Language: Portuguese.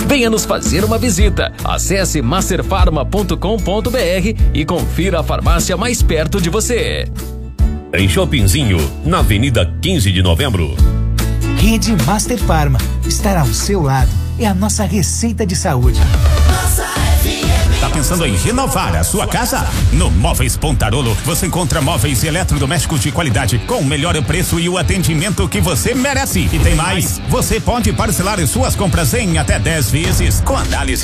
Venha nos fazer uma visita. Acesse masterfarma.com.br e confira a farmácia mais perto de você. Em Shoppingzinho, na Avenida 15 de Novembro. Rede Master Farma. Estar ao seu lado é a nossa receita de saúde. Tá pensando em renovar a sua casa? No Móveis Pontarolo você encontra móveis e eletrodomésticos de qualidade com o melhor preço e o atendimento que você merece. E tem mais, você pode parcelar suas compras em até 10 vezes com análise